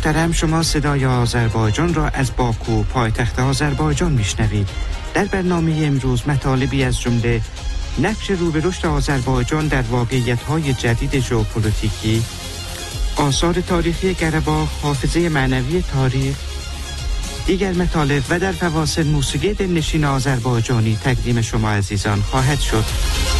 محترم، شما صدای آذربایجان را از باکو پایتخت آذربایجان میشنوید. در برنامه امروز مطالبی از جمله نقش رو به رشد آذربایجان در واقعیت‌های جدید ژئوپلیتیکی، آثار تاریخی قره‌باغ، حافظه معنوی تاریخ، دیگر مطالب و در فواصل موسیقی دلنشین آذربایجانی تقدیم شما عزیزان خواهد شد.